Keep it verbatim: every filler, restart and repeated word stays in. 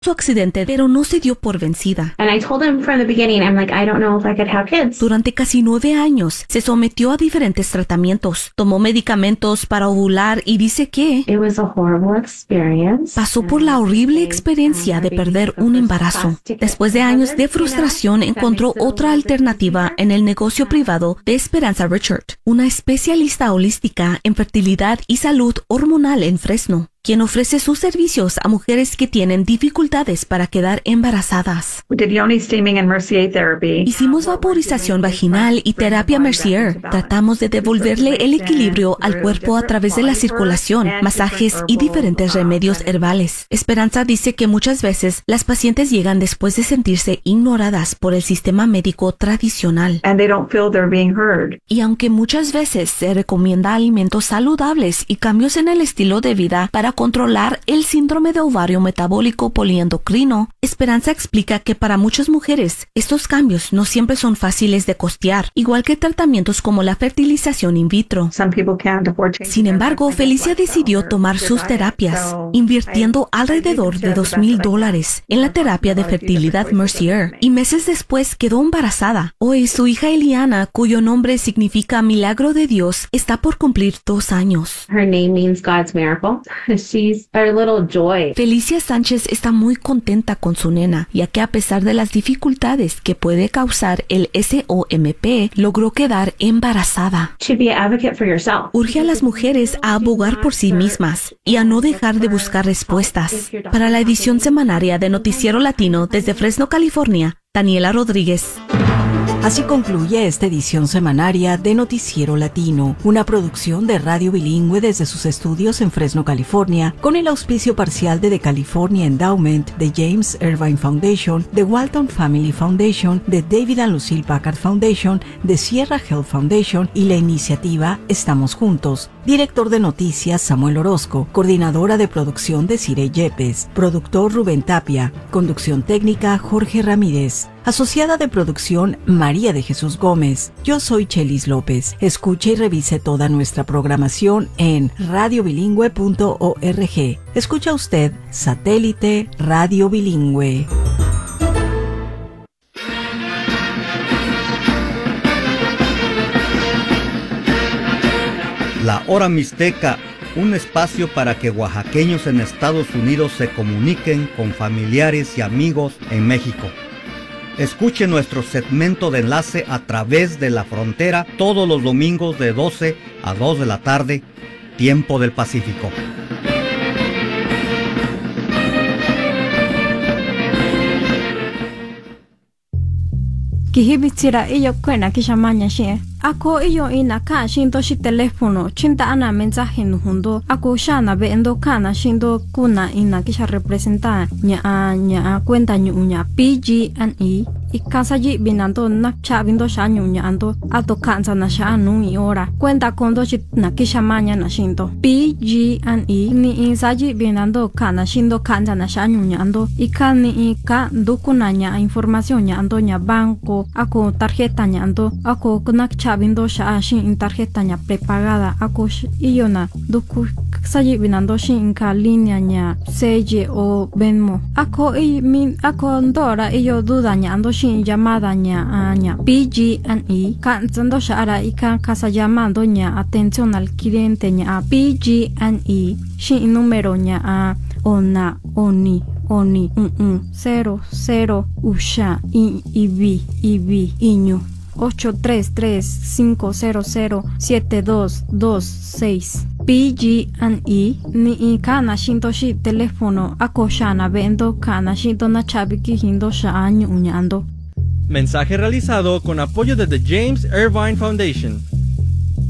su accidente, pero no se dio por vencida. And I told him from the beginning, I'm like, I don't know if I could have kids. Durante casi nueve años, se sometió a diferentes tratamientos, tomó medicamentos para ovular y dice que It was a horrible experience. pasó por la horrible experiencia de perder un embarazo. Después de años de frustración, encontró otra alternativa en el negocio privado de Esperanza Richard, una especialista holística en fertilidad y salud hormonal en Fresno, quien ofrece sus servicios a mujeres que tienen dificultades para quedar embarazadas. We did yoni steaming and Mercier therapy. Hicimos vaporización vaginal y terapia Mercier. Tratamos de devolverle el equilibrio al cuerpo a través de la circulación, masajes y diferentes remedios herbales. Esperanza dice que muchas veces las pacientes llegan después de sentirse ignoradas por el sistema médico tradicional. And they don't feel they're being heard. Y aunque muchas veces se recomienda alimentos saludables y cambios en el estilo de vida para controlar el síndrome de ovario metabólico poliendocrino, Esperanza explica que para muchas mujeres estos cambios no siempre son fáciles de costear, igual que tratamientos como la fertilización in vitro. Some people can't afford to. Sin embargo, Felicia decidió tomar sus terapias, invirtiendo alrededor de dos mil dólares en la terapia de fertilidad Mercier, y meses después quedó embarazada. Hoy su hija Eliana, cuyo nombre significa milagro de Dios, está por cumplir dos años. Her name means God's miracle. She's our little joy. Felicia Sánchez está muy contenta con su nena, ya que a pesar de las dificultades que puede causar el S O M P, logró quedar embarazada. To be an advocate for yourself. Urge a las mujeres a abogar por sí mismas y a no dejar de buscar respuestas. Para la edición semanaria de Noticiero Latino desde Fresno, California, Daniela Rodríguez. Así concluye esta edición semanaria de Noticiero Latino, una producción de Radio Bilingüe desde sus estudios en Fresno, California, con el auspicio parcial de The California Endowment, de James Irvine Foundation, de Walton Family Foundation, de David and Lucille Packard Foundation, de Sierra Health Foundation y la iniciativa Estamos Juntos. Director de Noticias Samuel Orozco, coordinadora de producción de Cire Yepes, productor Rubén Tapia, conducción técnica Jorge Ramírez. Asociada de producción María de Jesús Gómez. Yo soy Chelis López. Escuche y revise toda nuestra programación en radio bilingüe punto org. Escucha usted Satélite Radio Bilingüe. La Hora Mixteca, un espacio para que oaxaqueños en Estados Unidos se comuniquen con familiares y amigos en México. Escuche nuestro segmento de enlace a través de la frontera todos los domingos de doce a dos de la tarde, tiempo del Pacífico. Kihibitsira iyo kwena kishamanya she. Ako iyo ina ka shindo shi telefono chinta ana mensaje nuhundo ako shana be endo kana shindo kuna ina kisha representa nya nya cuenta nya P G and E ikasaji binando nakcha bindo sha nya ando ato kanza na sha anu i ora cuenta kondo shi na kisha manya na shindo P G and E ni insaji binando kana shindo kanza na sha nya ando ikani ika dukuna nya información nya ando nya banco ako tarjeta nya ando ako nakcha vindo sha shin in tarjeta nya prepagada ako iyona doku saji binando shin inka línea nya Seye o Venmo ako i min ako ndora iyo duda nya ando shin llamada nya nya P G and E kan zando sha ara ika casa llamando nya atención al cliente nya P G and E shin número nya a ona oni oni un un cero cero usha i ibi ibi iño ocho tres tres cinco cero cero siete dos dos seis P G and E ni kana shinto shi teléfono akoshana vendo kana shinto na chabiki hindo sha año uñando. Mensaje realizado con apoyo de The James Irvine Foundation.